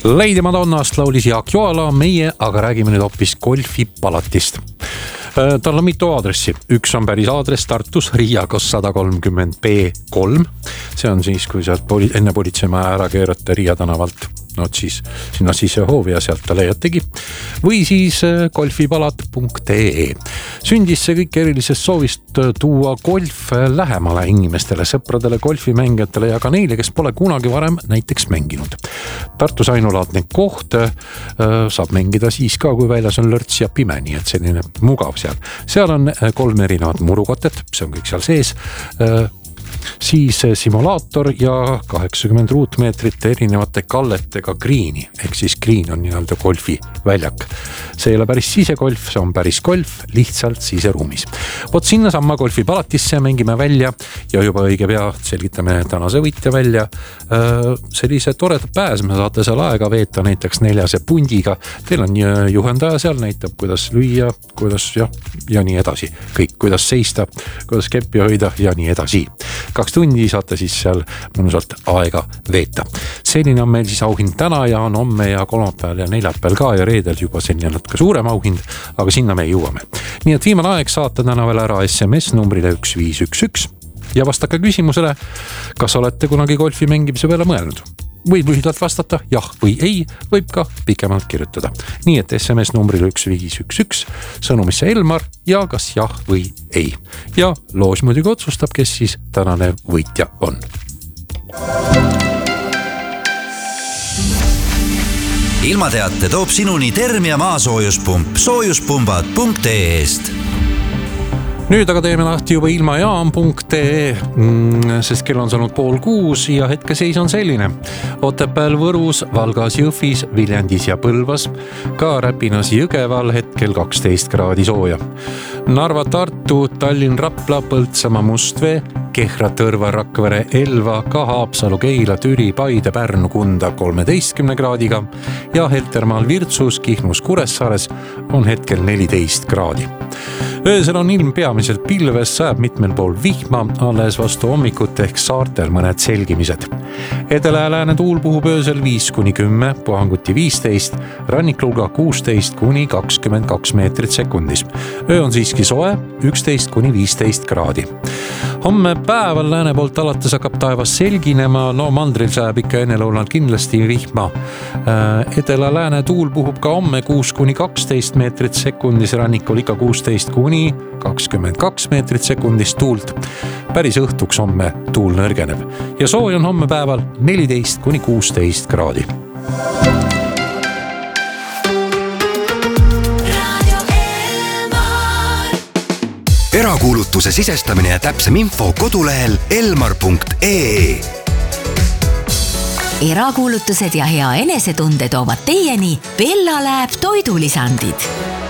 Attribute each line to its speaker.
Speaker 1: Lady Madonnast laulis Jaak Joala, meie aga räägime nüüd hoopis golfipalatist. Tal on mitu aadressi. Üks on päris aadress Tartus, Riiakos 130B3. See on siis, kui sealt enne politseimaja ära keerata Riia tänavalt. No siis sinna sisse hoovi ja sealt ta leiategi. Või siis golfipalat.ee. Sündis see kõik erilisest soovist tuua golf lähemale inimestele, sõpradele, golfimängijatele ja ka neile, kes pole kunagi varem näiteks mänginud. Tartus ainulaadne koht saab mängida siis ka, kui väljas on lörts ja pime, nii et selline mugav seal. Seal on 3 erinevat murukotet, see on kõik seal sees. Siis simulaator ja 80 ruutmeetrit erinevate kalletega greeni, ehk siis green on nii-öelda golfi väljak. See ei ole päris sisegolf, see on päris golf, lihtsalt siseruumis. Vot sinna samma golfipalatisse mängime välja ja juba õige pea selgitame tänase võitja välja. Sellise toreda pääsme saate seal aega veeta näiteks 4 pundiga. Teil on juhendaja seal, näitab, kuidas lüüa, kuidas ja nii edasi. Kõik, kuidas seista, kuidas keppi hoida ja nii edasi. 2 tundi saate siis seal mõnusalt aega veeta. Selline on meil siis auhind täna ja on homme ja kolmapäeval ja neljapäeval ka ja reedel juba selline natuke suurem auhind, aga sinna me jõuame. Nii et viimane aeg saata täna veel ära SMS numbrile 1511 ja vastake küsimusele, kas olete kunagi golfi mängimise peale mõelnud? Võib lühidalt vastata jah või ei, võib ka pikemalt kirjutada. Nii et SMS numbrile 1511, sõnumisse Elmar ja kas jah või ei. Ja loos muidugi otsustab, kes siis tänane võitja on.
Speaker 2: Ilmateate toob sinuni Termia maasoojuspump soojuspumbad.ee-st.
Speaker 1: Nüüd aga teeme lahti juba ilmajaam.ee, sest kell on saanud 5:30 ja hetkeseis on selline. Otepääl, Võrus, Valgas, Jõhvis, Viljandis ja Põlvas, ka Räpinas Jõgeval hetkel 12 kraadi sooja. Narva, Tartu, Tallinn, Rapla, Põltsamaa, Mustvee, Kehra, Tõrva, Rakvere, Elva, ka Haapsalu, Keila, Türi, Paide, Pärnu, Kunda 13 kraadiga ja Heltermaal, Virtsus, Kihnus, Kuressaares on hetkel 14 kraadi. Öösel on ilm peamiselt pilves, sajab mitmel pool vihma, alles vastu hommikut ehk saartel mõned selgimised. Edela ja lääne tuul puhub öösel 5-10, puhanguti 15, ranniklulga 16-22 meetrit sekundis. Öö on siiski soe, 11-15 kraadi. Homme päeval lääne poolt alates hakkab taevas selginema, no mandril sajab ikka ennelõunal kindlasti vihma. Edela lääne tuul puhub ka homme 6-12 meetrit sekundis, rannikul ikka 16-22 meetrit sekundis tuult. Päris õhtuks homme tuul nõrgeneb ja sooj on homme päeval 14-16 kraadi.
Speaker 2: Erakuulutuse sisestamine ja täpsem info kodulehel elmar.ee.
Speaker 3: Erakuulutused ja hea enesetunde toovad teieni Bella Lab toidulisandid.